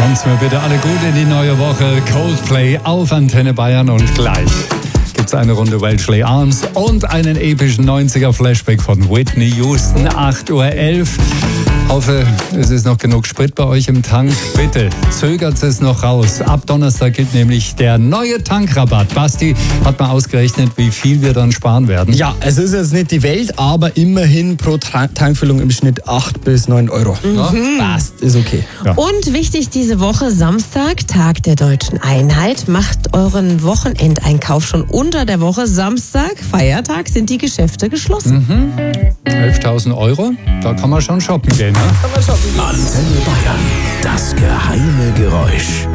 Kommt's mir bitte alle gut in die neue Woche. Coldplay auf Antenne Bayern und gleich gibt's eine Runde Welshly Arms und einen epischen 90er-Flashback von Whitney Houston, 8.11 Uhr. Hoffe, es ist noch genug Sprit bei euch im Tank. Bitte zögert es noch raus. Ab Donnerstag gilt nämlich der neue Tankrabatt. Basti hat mal ausgerechnet, wie viel wir dann sparen werden. Ja, es ist jetzt nicht die Welt, aber immerhin pro Tankfüllung im Schnitt 8 bis 9 Euro. Passt, ist okay. Ja. Und wichtig diese Woche, Samstag, Tag der Deutschen Einheit. Macht euren Wochenendeinkauf schon unter der Woche. Samstag, Feiertag, sind die Geschäfte geschlossen. 11.000 Euro, da kann man schon shoppen gehen. Ne? Antenne Bayern, das geheime Geräusch.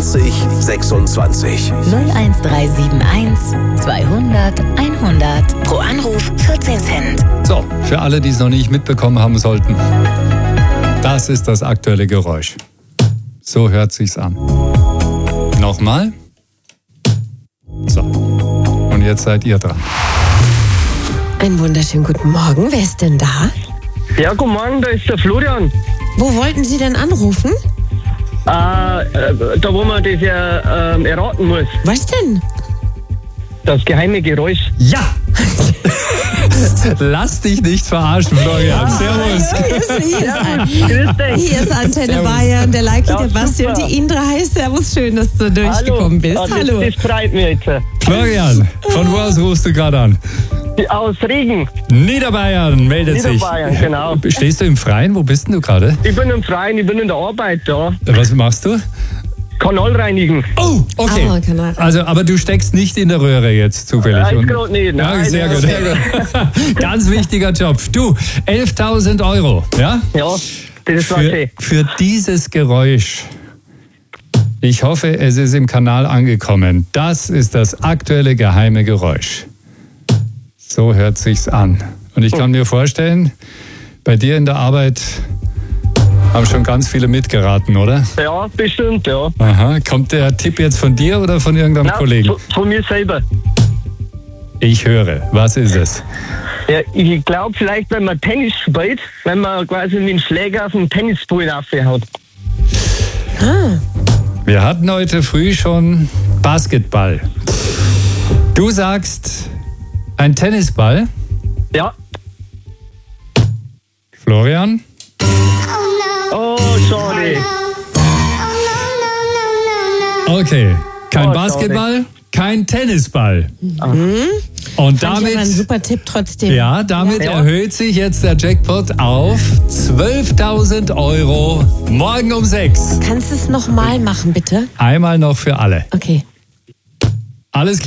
2026. 01371 200 100. Pro Anruf 14 Cent. So, für alle, die es noch nicht mitbekommen haben sollten, das ist das aktuelle Geräusch. So hört sich's an. Nochmal. So, und jetzt seid ihr dran. Einen wunderschönen guten Morgen. Wer ist denn da? Ja, guten Morgen, da ist der Florian. Wo wollten Sie denn anrufen? Da wo man das ja erraten muss. Was denn? Das geheime Geräusch. Ja! Lass dich nicht verarschen, Florian. Servus. Hier ist Antenne Bayern, der Leiki, der Basti und die Indra. Hi, servus, schön, dass du durchgekommen bist. Hallo. Das freut mich jetzt. Florian, von wo aus rufst du gerade an? Aus Regen. Niederbayern meldet sich. Niederbayern, genau. Stehst du im Freien? Wo bist denn du gerade? Ich bin im Freien, ich bin in der Arbeit da. Was machst du? Kanal reinigen. Oh, okay. Also, aber du steckst nicht in der Röhre jetzt zufällig. Ja, ich gerade nicht. Ja, Nein, sehr gut. Ganz wichtiger Job. Du, 11.000 Euro, ja? Ja, das war schön. Für dieses Geräusch. Ich hoffe, es ist im Kanal angekommen. Das ist das aktuelle geheime Geräusch. So hört sich's an. Und ich kann mir vorstellen, bei dir in der Arbeit haben schon ganz viele mitgeraten, oder? Ja, bestimmt, ja. Aha. Kommt der Tipp jetzt von dir oder von irgendeinem Kollegen? Von mir selber. Ich höre. Was ist es? Ja, ich glaube vielleicht, wenn man Tennis spielt, wenn man quasi mit dem Schläger auf den Tennisball raufhaut. Wir hatten heute früh schon Basketball. Du sagst ein Tennisball? Ja. Florian? Oh, sorry. Okay, kein Basketball, kein Tennisball. Und damit, ein super Tipp trotzdem. ja, damit erhöht sich jetzt der Jackpot auf 12.000 Euro morgen um 6. Kannst du es nochmal machen, bitte? Einmal noch für alle. Okay. Alles klar.